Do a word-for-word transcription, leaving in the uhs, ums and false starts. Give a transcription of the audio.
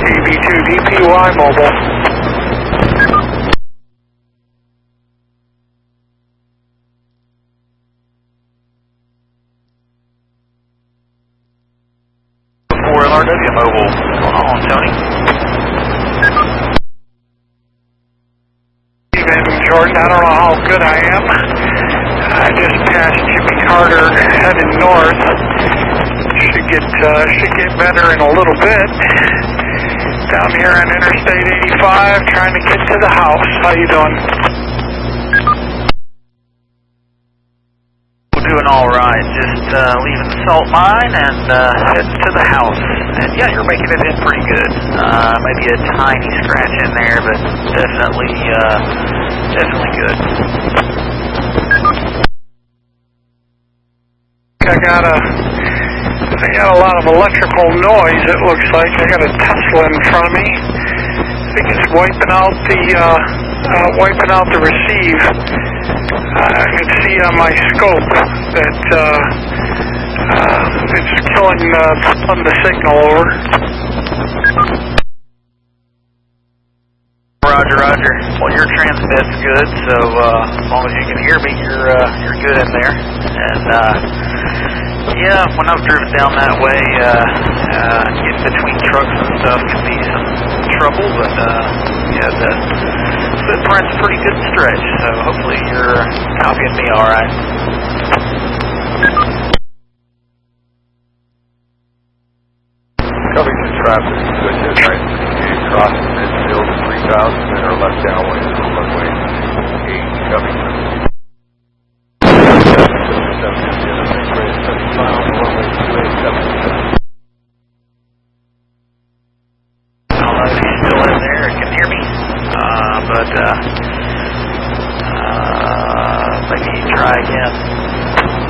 A B two D P Y mobile. four L R W mobile. What's going on, Tony? Even Jordan, I don't know how good I am. I just passed Jimmy Carter heading north. Should get uh, should get better in a little bit. Down here on Interstate eighty-five, trying to get to the house. How you doing? We're doing all right. Just uh, leaving the salt mine and uh, heading to the house. And yeah, you're making it in pretty good. Uh, maybe a tiny scratch in there, but definitely, uh, definitely good. I got a, I got a lot of electrical noise, it looks like. I got a Tesla in front of me. I think it's wiping out the, uh, uh, wiping out the receive. Uh, I can see on my scope that, uh, uh, it's killing, uh, pulling the signal over. Roger, roger. Well, your transmit's good, so, uh, as long as you can hear me, you're, uh, you're good in there. And, uh, yeah, when I've driven down that way, uh, uh, getting between trucks and stuff can be some trouble, but, uh, yeah, the footprint's pretty good stretch, so hopefully you're copying me alright. Covington traffic, good hit, right? Crossing midfield at three thousand and or left downwind to runway eight, Covington. I don't know if he's still in there or can hear me, uh, but uh, uh, maybe try again.